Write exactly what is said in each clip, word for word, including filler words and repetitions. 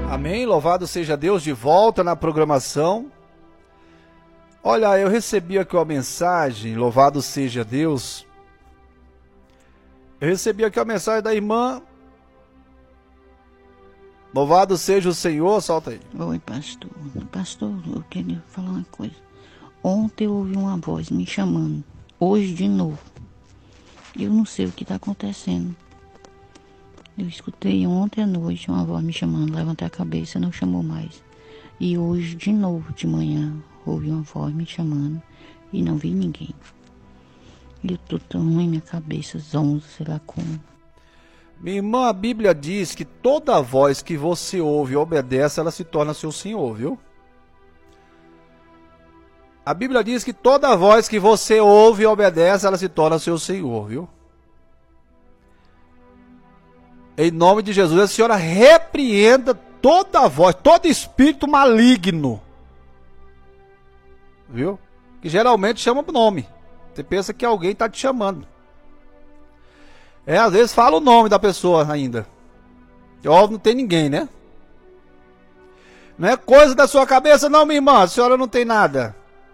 Amém, louvado seja Deus, de volta na programação. Olha, eu recebi aqui uma mensagem, louvado seja Deus. Eu recebi aqui uma mensagem da irmã. Louvado seja o Senhor, solta aí. Oi, pastor. Pastor, eu queria falar uma coisa. Ontem eu ouvi uma voz me chamando, hoje de novo. Eu não sei o que está acontecendo. Eu escutei ontem à noite uma voz me chamando, levantei a cabeça, não chamou mais. E hoje, de novo, de manhã, ouvi uma voz me chamando e não vi ninguém. E eu tô tão ruim, minha cabeça, zonza, sei lá como. Minha irmã, a Bíblia diz que toda voz que você ouve e obedece, ela se torna seu senhor, viu? A Bíblia diz que toda voz que você ouve e obedece, ela se torna seu senhor, viu? Em nome de Jesus, a senhora repreenda toda voz, todo espírito maligno. Viu? Que geralmente chama o nome. Você pensa que alguém está te chamando. É, às vezes fala o nome da pessoa ainda. Que óbvio, não tem ninguém, né? Não é coisa da sua cabeça não, minha irmã. A senhora não tem nada.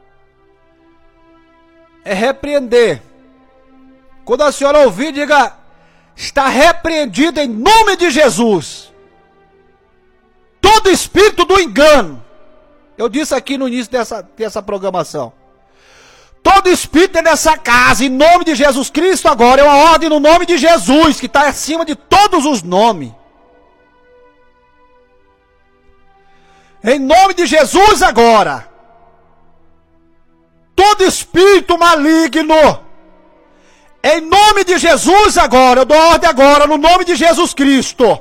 É repreender. Quando a senhora ouvir, diga: está repreendido em nome de Jesus todo espírito do engano. Eu disse aqui no início dessa, dessa programação. Todo espírito nessa casa, em nome de Jesus Cristo agora, é uma ordem no nome de Jesus, que está acima de todos os nomes. Em nome de Jesus agora. Todo espírito maligno, em nome de Jesus agora, eu dou ordem agora, no nome de Jesus Cristo.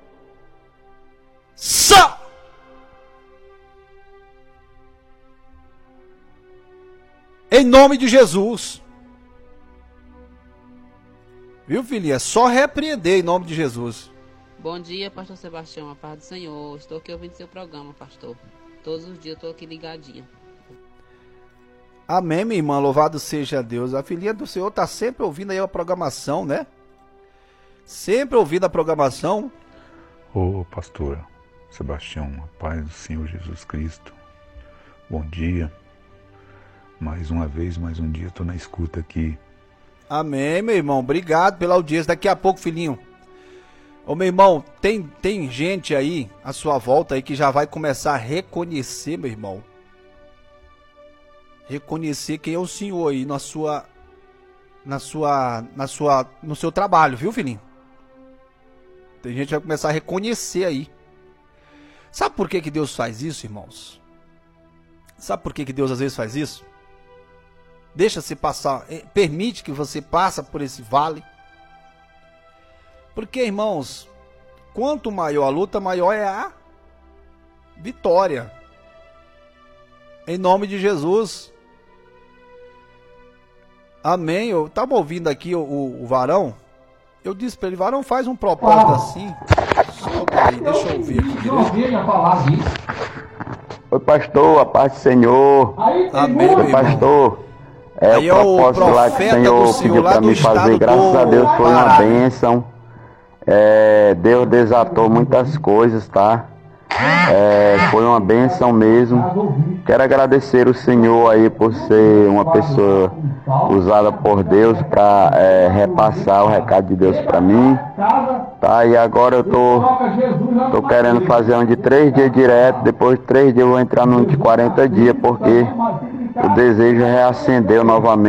Sa! Em nome de Jesus. Viu, filhinha? É só repreender em nome de Jesus. Bom dia, pastor Sebastião, a paz do Senhor. Estou aqui ouvindo seu programa, pastor. Todos os dias eu estou aqui ligadinha. Amém, minha irmã, louvado seja Deus. A filhinha do Senhor está sempre ouvindo aí a programação, né? Sempre ouvindo a programação. Ô, pastor Sebastião, a paz do Senhor Jesus Cristo. Bom dia. Mais uma vez, mais um dia, estou na escuta aqui. Amém, meu irmão. Obrigado pela audiência. Daqui a pouco, filhinho. Ô, meu irmão, tem, tem gente aí, à sua volta aí, que já vai começar a reconhecer, meu irmão. Reconhecer quem é o Senhor aí na sua, na sua, na sua, no seu trabalho, viu, filhinho? Tem gente que vai começar a reconhecer aí. Sabe por que que Deus faz isso, irmãos? Sabe por que que Deus às vezes faz isso? Deixa você passar, permite que você passe por esse vale. Porque, irmãos, quanto maior a luta, maior é a vitória. Em nome de Jesus. Amém. Eu estava ouvindo aqui o, o, o varão. Eu disse para ele: varão, faz um propósito assim. Solta aí, deixa eu ouvir aqui. Oi, pastor, a paz do Senhor. Amém, Oi, pastor. É aí o propósito é o lá que o Senhor pediu para me fazer. Graças a Deus foi uma bênção. É, Deus desatou muitas coisas, tá? É, foi uma bênção mesmo. Quero agradecer o Senhor aí por ser uma pessoa usada por Deus para é, repassar o recado de Deus para mim, tá? E agora eu tô, tô querendo fazer um de três dias direto. Depois de três dias eu vou entrar num de quarenta dias, porque o desejo reacendeu novamente.